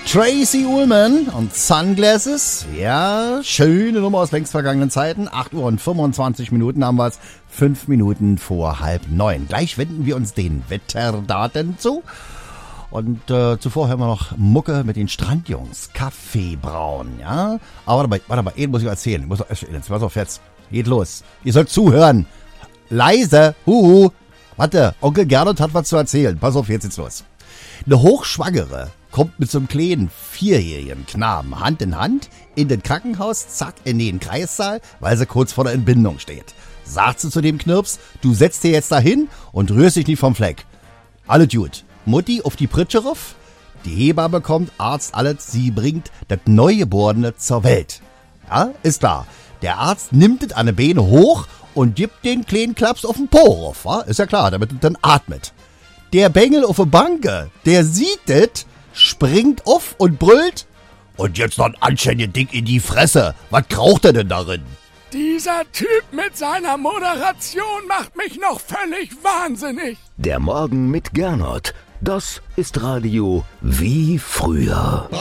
Tracy Ullman und Sunglasses. Ja, schöne Nummer aus längst vergangenen Zeiten. 8 Uhr und 25 Minuten haben wir es. 5 Minuten vor 8:30. Gleich wenden wir uns den Wetterdaten zu. Und zuvor hören wir noch Mucke mit den Strandjungs. Kaffee brauen, ja. Aber warte mal, muss ich erzählen. Pass auf jetzt. Geht los. Ihr sollt zuhören. Leise. Huhu. Warte, Onkel Gernot hat was zu erzählen. Pass auf, jetzt geht's los. Eine Hochschwangere kommt mit so einem kleinen 4-jährigen Knaben Hand in Hand in den Krankenhaus, zack, in den Kreissaal, weil sie kurz vor der Entbindung steht. Sagt sie zu dem Knirps, du setzt dir jetzt dahin und rührst dich nicht vom Fleck. Alle gut. Mutti auf die Pritsche rauf, die Hebamme kommt, Arzt alles, sie bringt das Neugeborene zur Welt. Ja, ist klar. Der Arzt nimmt es an die Beine hoch und gibt den kleinen Klaps auf den Po rauf, wa? Ist ja klar, damit es dann atmet. Der Bengel auf der Banke, der sieht es, springt auf und brüllt. Und jetzt noch ein anständiges Ding in die Fresse. Was kraucht er denn darin? Dieser Typ mit seiner Moderation macht mich noch völlig wahnsinnig. Der Morgen mit Gernot. Das ist Radio wie früher.